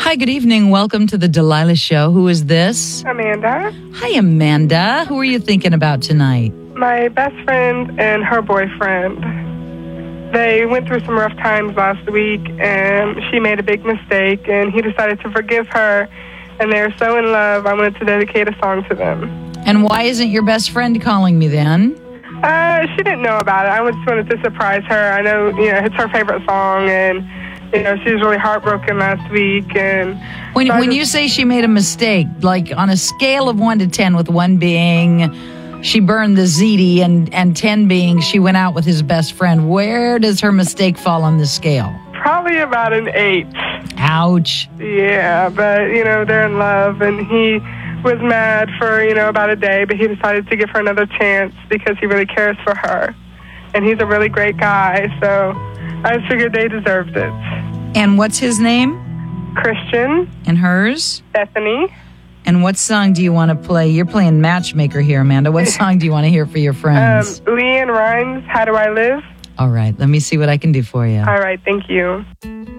Hi, good evening. Welcome to the Delilah Show. Who is this? Amanda. Hi, Amanda. Who are you thinking about tonight? My best friend and her boyfriend. They went through some rough times last week, and she made a big mistake, and he decided to forgive her, and they're so in love, I wanted to dedicate a song to them. And why isn't your best friend calling me then? She didn't know about it. I just wanted to surprise her. I know, it's her favorite song, and, she was really heartbroken last week. And When you say she made a mistake, like on a scale of 1 to 10, with 1 being she burned the ziti and 10 being she went out with his best friend, where does her mistake fall on the scale? Probably about an 8. Ouch. Yeah, but, they're in love, and he was mad for, about a day, but he decided to give her another chance because he really cares for her. And he's a really great guy, so I just figured they deserved it. And what's his name? Christian. And hers? Stephanie. And what song do you want to play? You're playing matchmaker here, Amanda. What song do you want to hear for your friends? Leanne Rimes, How Do I Live? All right, let me see what I can do for you. All right, thank you.